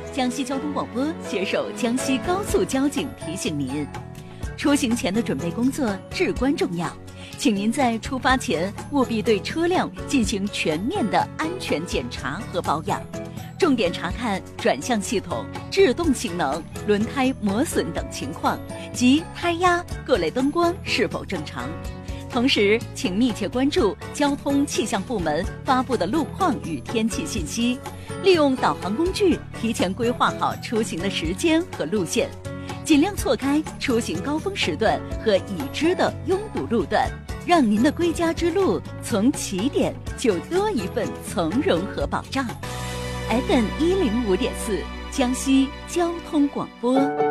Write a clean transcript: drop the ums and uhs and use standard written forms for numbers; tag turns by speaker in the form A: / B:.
A: 江西交通广播携手江西高速交警提醒您，出行前的准备工作至关重要，请您在出发前务必对车辆进行全面的安全检查和保养，重点查看转向系统、制动性能、轮胎磨损等情况及胎压、各类灯光是否正常。同时，请密切关注交通气象部门发布的路况与天气信息，利用导航工具提前规划好出行的时间和路线，尽量错开出行高峰时段和已知的拥堵路段，让您的归家之路从起点就多一份从容和保障。FM105.4，江西交通广播。